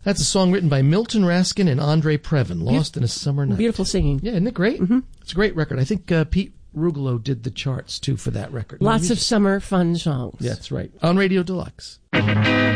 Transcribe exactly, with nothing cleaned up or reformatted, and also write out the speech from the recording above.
That's a song written by Milton Raskin and Andre Previn, Lost Be- in a Summer Night. Beautiful singing. Yeah, isn't it great? Mm-hmm. It's a great record. I think uh, Pete Rugolo did the charts, too, for that record. Lots of summer fun songs. Yeah, that's right. On Radio Deluxe.